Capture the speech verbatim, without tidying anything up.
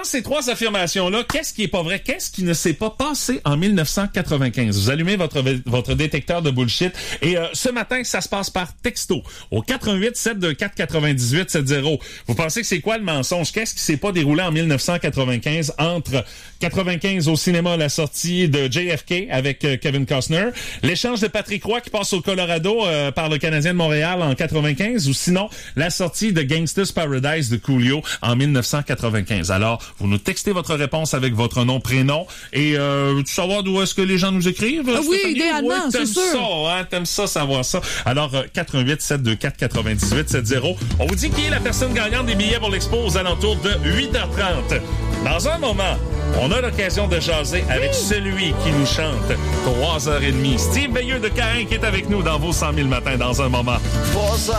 ces trois affirmations-là, qu'est-ce qui est pas vrai? Qu'est-ce qui ne s'est pas passé en mille neuf cent quatre-vingt-quinze? Vous allumez votre, votre détecteur de bullshit. Et euh, ce matin, ça se passe par texto au quatre-vingt-huit sept deux quatre quatre-vingt-dix-huit soixante. Vous pensez que c'est quoi le mensonge? Qu'est-ce qui s'est pas déroulé en mille neuf cent quatre-vingt-quinze entre quatre-vingt-quinze au cinéma, la sortie de J F K avec euh, Kevin Costner, l'échange de Patrick Roy qui passe au Colorado euh, par le Canadien de Montréal en quatre-vingt-quinze, ou sinon la sortie de Gangsta's Paradise de Coolio en mille neuf cent quatre-vingt-quinze. Alors, vous nous textez votre réponse avec votre nom, prénom, et euh, veux-tu savoir d'où est-ce que les gens nous écrivent? Ah oui, Stéphanie? idéalement, Ouais, c'est t'aimes sûr. ça, hein? T'aimes ça, savoir ça. Alors, euh, quatre-vingt-huit sept deux quatre quatre-vingt-dix-huit soixante. On vous dit qui est la personne gagnante des billets pour l'expo aux alentours de huit heures trente. Dans un moment, on a l'occasion de jaser avec celui qui nous chante trois heures trente. Steve Veilleux de Caen qui est avec nous dans vos cent mille matins dans un moment.